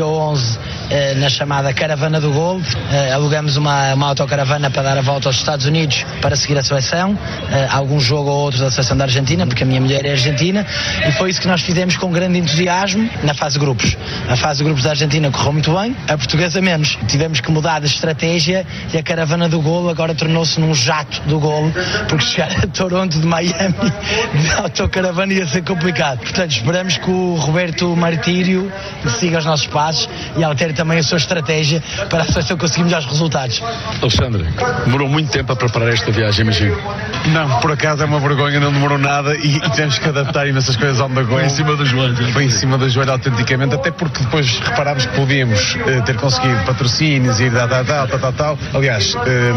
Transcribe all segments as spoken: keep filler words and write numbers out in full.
dia onze na chamada Caravana do Golo. Alugamos uma, uma autocaravana para dar a volta aos Estados Unidos para seguir a seleção, algum jogo ou outro da seleção da Argentina, porque a minha mulher é argentina, e foi isso que nós fizemos com grande entusiasmo na fase de grupos. A fase de grupos da Argentina correu muito bem, a portuguesa menos. Tivemos que mudar de estratégia e a Caravana do Golo agora tornou-se num jato do golo, porque chegar a Toronto de Miami de autocaravana ia ser complicado. Portanto, esperamos que o Roberto Martírio siga os nossos passos e altere também a sua estratégia para a seleção conseguir melhores resultados. Alexandre, demorou muito tempo a preparar esta viagem, imagino. Não, por acaso é uma vergonha, não demorou nada e, e temos que adaptar imensas coisas on the go. Foi em cima do joelho. Foi em cima do joelho autenticamente, até porque depois reparámos que podíamos uh, ter conseguido patrocínios e tal, tal, tal, tal, tal. Aliás, uh,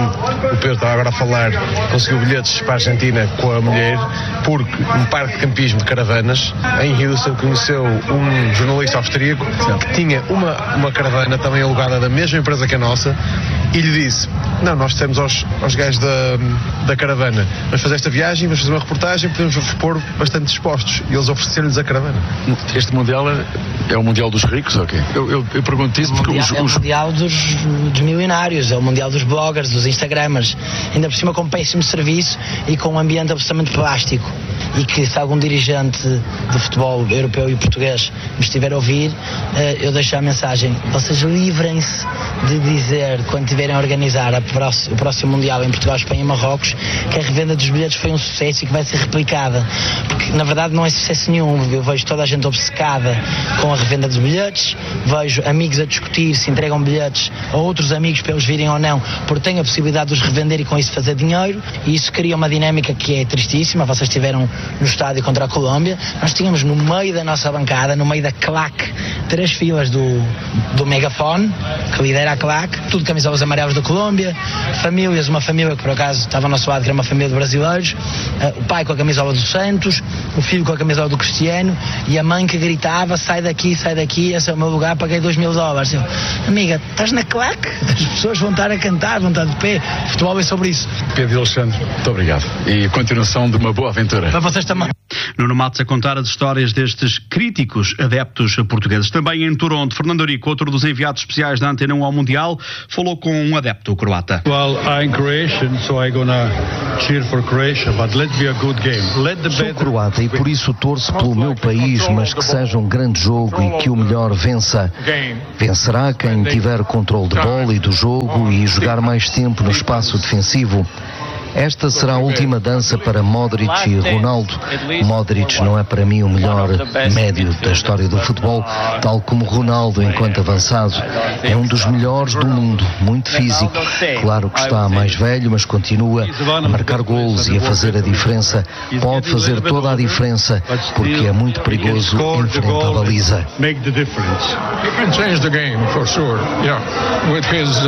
o Pedro estava agora a falar, conseguiu bilhetes para a Argentina com a mulher, porque um parque de campismo de caravanas em Houston conheceu um jornalista austríaco que tinha uma, uma caravana também alugada da mesma empresa que a nossa e lhe disse, não, nós dissemos aos, aos gajos da, da caravana, vamos fazer esta viagem, vamos fazer uma reportagem, podemos vos pôr bastante dispostos, e eles ofereceram-lhes a caravana. Este Mundial é, é o Mundial dos ricos, ok? Eu, eu, eu pergunto isso porque mundial, os, os... É o Mundial dos, dos milionários, é o Mundial dos bloggers, dos instagramers, ainda por cima com um péssimo serviço e com um ambiente absolutamente plástico. E que se algum dirigente de futebol europeu e português me estiver a ouvir, eu deixo a mensagem, vocês livrem-se de dizer, quando tiverem a organizar a próximo, o próximo Mundial em Portugal, Espanha e Marrocos, que a revenda dos bilhetes foi um sucesso e que vai ser replicada, porque na verdade não é sucesso nenhum. Eu vejo toda a gente obcecada com a revenda dos bilhetes, vejo amigos a discutir se entregam bilhetes a outros amigos para eles virem ou não, porque têm a possibilidade de os revender e com isso fazer dinheiro, e isso cria uma dinâmica que é tristíssima. Vocês tiveram no estádio contra a Colômbia, nós tínhamos no meio da nossa bancada, no meio da claque, três filas do, do megafone, que lidera a claque, tudo camisolas amarelas da Colômbia, famílias, uma família que por acaso estava ao nosso lado, que era uma família de brasileiros, uh, o pai com a camisola do Santos, o filho com a camisola do Cristiano, e a mãe que gritava, sai daqui, sai daqui, esse é o meu lugar, paguei dois mil dólares. Eu, amiga, estás na claque? As pessoas vão estar a cantar, vão estar de pé, o futebol é sobre isso. Pedro e Alexandre, muito obrigado. E continuação de uma boa aventura. Para vocês também. Nuno Matos a contar as histórias destes críticos adeptos portugueses. Também em Toronto, Fernando Eurico, outro dos enviados especiais da Antena um ao Mundial, falou com um adepto croata. Well, I'm Croatian, so I'm gonna cheer for Croatia, but let be a good game. Let the Sou croata e por isso torço pelo meu país, mas que seja um grande jogo e que o melhor vença. Vencerá quem tiver controle de bola e do jogo e jogar mais tempo no espaço defensivo. Esta será a última dança para Modric e Ronaldo. Modric não é para mim o melhor médio da história do futebol, tal como Ronaldo enquanto avançado. É um dos melhores do mundo, muito físico. Claro que está mais velho, mas continua a marcar golos e a fazer a diferença. Pode fazer toda a diferença, porque é muito perigoso em frente à baliza. Make the difference. He can change the game for sure. Yeah, with his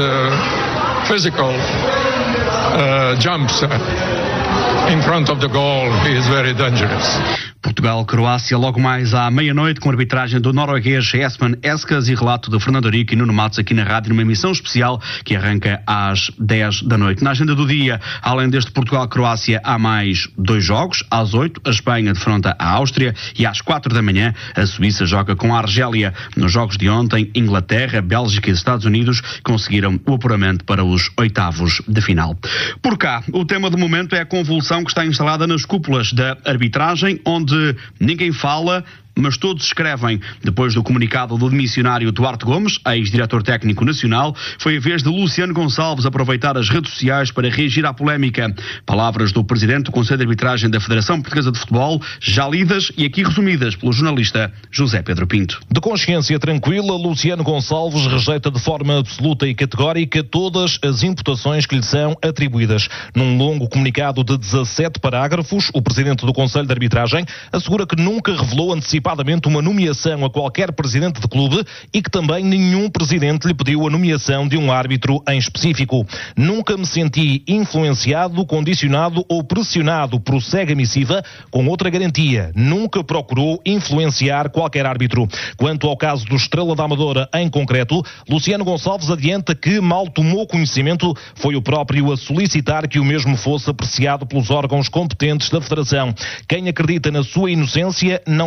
uh, physical Uh, jumps uh, in front of the goal, he is very dangerous. Portugal-Croácia logo mais à meia-noite com a arbitragem do norueguês Espen Eskas e relato de Fernando Eurico e Nuno Matos aqui na rádio numa emissão especial que arranca às dez da noite. Na agenda do dia, além deste Portugal-Croácia, há mais dois jogos. Às oito, a Espanha defronta a Áustria e às quatro da manhã, a Suíça joga com a Argélia. Nos jogos de ontem, Inglaterra, Bélgica e Estados Unidos conseguiram o apuramento para os oitavos de final. Por cá, o tema do momento é a convulsão que está instalada nas cúpulas da arbitragem, onde ninguém fala, mas todos escrevem. Depois do comunicado do demissionário Duarte Gomes, ex-diretor técnico nacional, foi a vez de Luciano Gonçalves aproveitar as redes sociais para reagir à polémica. Palavras do presidente do Conselho de Arbitragem da Federação Portuguesa de Futebol, já lidas e aqui resumidas pelo jornalista José Pedro Pinto. De consciência tranquila, Luciano Gonçalves rejeita de forma absoluta e categórica todas as imputações que lhe são atribuídas. Num longo comunicado de dezassete parágrafos, o presidente do Conselho de Arbitragem assegura que nunca revelou antecipadamente uma nomeação a qualquer presidente de clube e que também nenhum presidente lhe pediu a nomeação de um árbitro em específico. Nunca me senti influenciado, condicionado ou pressionado, prossegue a missiva com outra garantia. Nunca procurou influenciar qualquer árbitro. Quanto ao caso do Estrela da Amadora em concreto, Luciano Gonçalves adianta que mal tomou conhecimento, foi o próprio a solicitar que o mesmo fosse apreciado pelos órgãos competentes da Federação. Quem acredita na sua inocência não pede silêncio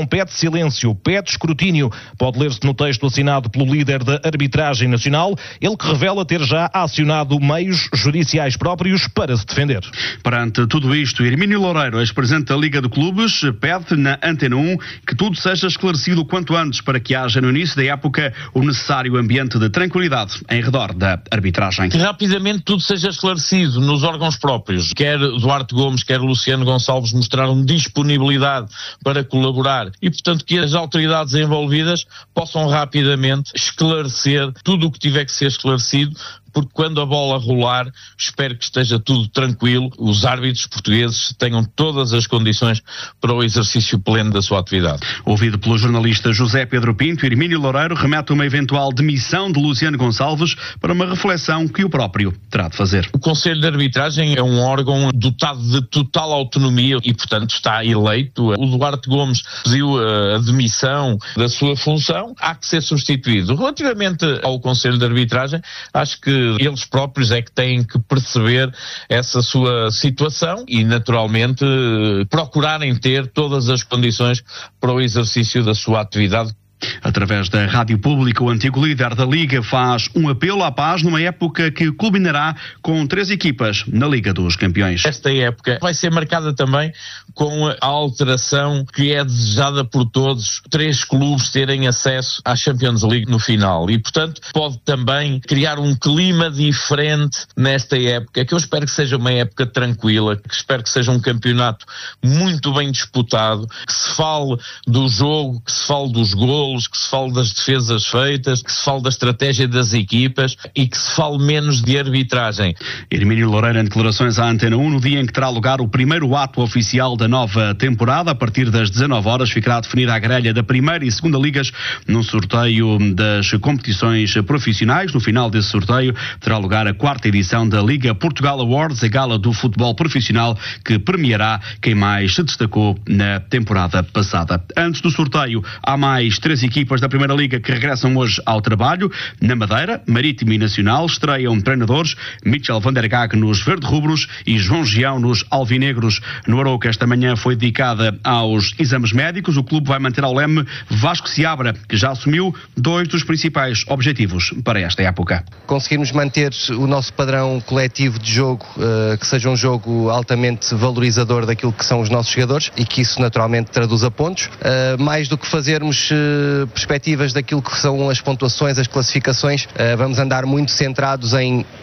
silêncio, pede escrutínio. Pode ler-se no texto assinado pelo líder da arbitragem nacional, ele que revela ter já acionado meios judiciais próprios para se defender. Perante tudo isto, Hermínio Loureiro, ex-presidente da Liga de Clubes, pede na Antena um que tudo seja esclarecido o quanto antes para que haja no início da época o necessário ambiente de tranquilidade em redor da arbitragem. Que rapidamente tudo seja esclarecido nos órgãos próprios. Quer Duarte Gomes, quer Luciano Gonçalves mostraram disponibilidade para colaborar e, portanto, que as autoridades envolvidas possam rapidamente esclarecer tudo o que tiver que ser esclarecido, porque quando a bola rolar, espero que esteja tudo tranquilo, os árbitros portugueses tenham todas as condições para o exercício pleno da sua atividade. Ouvido pelo jornalista José Pedro Pinto, Hermínio Loureiro remete uma eventual demissão de Luciano Gonçalves para uma reflexão que o próprio terá de fazer. O Conselho de Arbitragem é um órgão dotado de total autonomia e, portanto, está eleito. O Duarte Gomes pediu a demissão da sua função, há que ser substituído. Relativamente ao Conselho de Arbitragem, acho que eles próprios é que têm que perceber essa sua situação e, naturalmente, procurarem ter todas as condições para o exercício da sua atividade. Através da Rádio Pública, o antigo líder da Liga faz um apelo à paz numa época que culminará com três equipas na Liga dos Campeões. Esta época vai ser marcada também com a alteração que é desejada por todos, três clubes terem acesso à Champions League no final e, portanto, pode também criar um clima diferente nesta época, que eu espero que seja uma época tranquila, que espero que seja um campeonato muito bem disputado, que se fale do jogo, que se fale dos golos, que se fale das defesas feitas, que se fale da estratégia das equipas e que se fale menos de arbitragem. Hermínio Loureiro em declarações à Antena um no dia em que terá lugar o primeiro ato oficial da nova temporada. A partir das dezanove horas ficará definida a grelha da primeira e segunda ligas num sorteio das competições profissionais. No final desse sorteio terá lugar a quarta edição da Liga Portugal Awards, a gala do futebol profissional que premiará quem mais se destacou na temporada passada. Antes do sorteio, há mais três equipas da Primeira Liga que regressam hoje ao trabalho. Na Madeira, Marítimo e Nacional estreiam treinadores, Michel van der Gaag nos verde-rubros e João Gião nos alvinegros. No Arouca, esta manhã foi dedicada aos exames médicos. O clube vai manter ao leme Vasco Seabra, que já assumiu dois dos principais objetivos para esta época. Conseguirmos manter o nosso padrão coletivo de jogo, uh, que seja um jogo altamente valorizador daquilo que são os nossos jogadores e que isso naturalmente traduz a pontos. Uh, mais do que fazermos uh, perspectivas daquilo que são as pontuações, as classificações, uh, vamos andar muito centrados em